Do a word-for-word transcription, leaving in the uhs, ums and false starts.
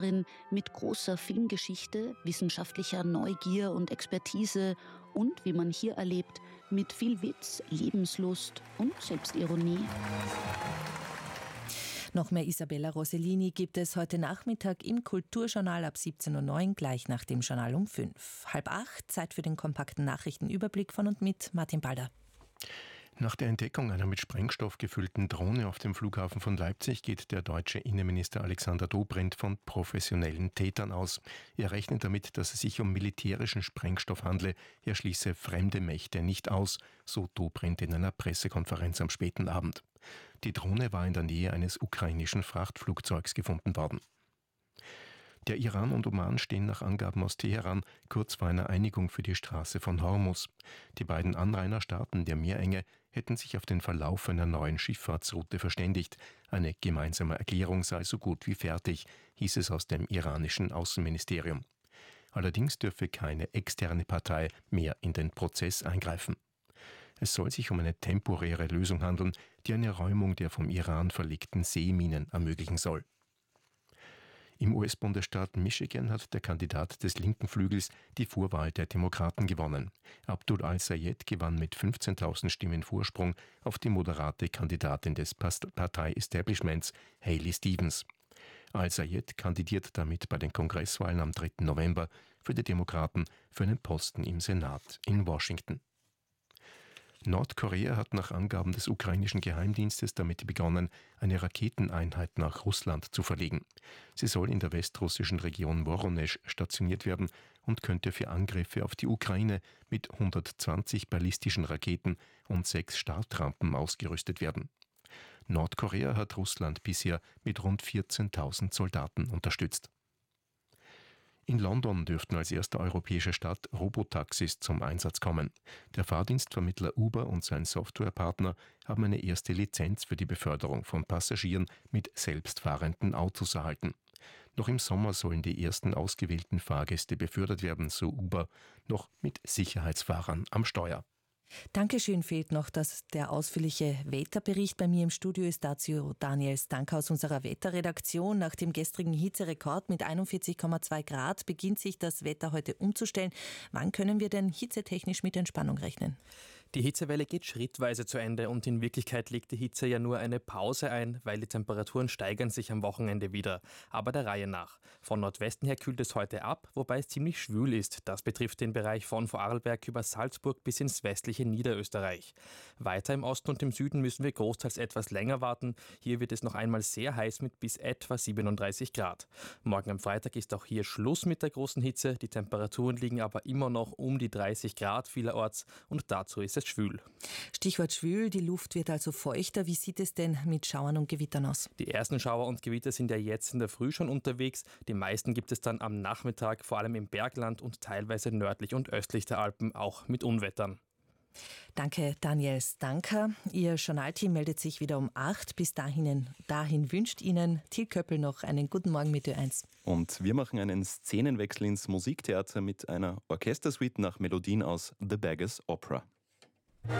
mit großer Filmgeschichte, wissenschaftlicher Neugier und Expertise und, wie man hier erlebt, mit viel Witz, Lebenslust und Selbstironie. Noch mehr Isabella Rossellini gibt es heute Nachmittag im Kulturjournal ab siebzehn Uhr neun, gleich nach dem Journal um fünf. Halb acht, Zeit für den kompakten Nachrichtenüberblick von und mit Martin Balder. Nach der Entdeckung einer mit Sprengstoff gefüllten Drohne auf dem Flughafen von Leipzig geht der deutsche Innenminister Alexander Dobrindt von professionellen Tätern aus. Er rechnet damit, dass es sich um militärischen Sprengstoff handle. Er schließe fremde Mächte nicht aus, so Dobrindt in einer Pressekonferenz am späten Abend. Die Drohne war in der Nähe eines ukrainischen Frachtflugzeugs gefunden worden. Der Iran und Oman stehen nach Angaben aus Teheran kurz vor einer Einigung für die Straße von Hormuz. Die beiden Anrainerstaaten der Meerenge hätten sich auf den Verlauf einer neuen Schifffahrtsroute verständigt. Eine gemeinsame Erklärung sei so gut wie fertig, hieß es aus dem iranischen Außenministerium. Allerdings dürfe keine externe Partei mehr in den Prozess eingreifen. Es soll sich um eine temporäre Lösung handeln, die eine Räumung der vom Iran verlegten Seeminen ermöglichen soll. Im U S-Bundesstaat Michigan hat der Kandidat des linken Flügels die Vorwahl der Demokraten gewonnen. Abdul al-Sayed gewann mit fünfzehntausend Stimmen Vorsprung auf die moderate Kandidatin des Partei-Establishments, Haley Stevens. Al-Sayed kandidiert damit bei den Kongresswahlen am dritten November für die Demokraten für einen Posten im Senat in Washington. Nordkorea hat nach Angaben des ukrainischen Geheimdienstes damit begonnen, eine Raketeneinheit nach Russland zu verlegen. Sie soll in der westrussischen Region Woronesch stationiert werden und könnte für Angriffe auf die Ukraine mit hundertzwanzig ballistischen Raketen und sechs Startrampen ausgerüstet werden. Nordkorea hat Russland bisher mit rund vierzehntausend Soldaten unterstützt. In London dürften als erste europäische Stadt Robotaxis zum Einsatz kommen. Der Fahrdienstvermittler Uber und sein Softwarepartner haben eine erste Lizenz für die Beförderung von Passagieren mit selbstfahrenden Autos erhalten. Noch im Sommer sollen die ersten ausgewählten Fahrgäste befördert werden, so Uber, noch mit Sicherheitsfahrern am Steuer. Dankeschön, fehlt noch dass der ausführliche Wetterbericht. Bei mir im Studio ist dazu Daniel Stanker aus unserer Wetterredaktion. Nach dem gestrigen Hitzerekord mit einundvierzig Komma zwei Grad beginnt sich das Wetter heute umzustellen. Wann können wir denn hitzetechnisch mit Entspannung rechnen? Die Hitzewelle geht schrittweise zu Ende und in Wirklichkeit legt die Hitze ja nur eine Pause ein, weil die Temperaturen steigern sich am Wochenende wieder. Aber der Reihe nach. Von Nordwesten her kühlt es heute ab, wobei es ziemlich schwül ist. Das betrifft den Bereich von Vorarlberg über Salzburg bis ins westliche Niederösterreich. Weiter im Osten und im Süden müssen wir großteils etwas länger warten. Hier wird es noch einmal sehr heiß mit bis etwa siebenunddreißig Grad. Morgen am Freitag ist auch hier Schluss mit der großen Hitze. Die Temperaturen liegen aber immer noch um die dreißig Grad vielerorts und dazu ist es schwül. Stichwort schwül, die Luft wird also feuchter. Wie sieht es denn mit Schauern und Gewittern aus? Die ersten Schauer und Gewitter sind ja jetzt in der Früh schon unterwegs. Die meisten gibt es dann am Nachmittag, vor allem im Bergland und teilweise nördlich und östlich der Alpen, auch mit Unwettern. Danke, Daniel Stanker. Ihr Journalteam meldet sich wieder um acht. Bis dahin, dahin wünscht Ihnen Till Köppel noch einen guten Morgen mit Ö eins. Und wir machen einen Szenenwechsel ins Musiktheater mit einer Orchestersuite nach Melodien aus The Beggar's Opera.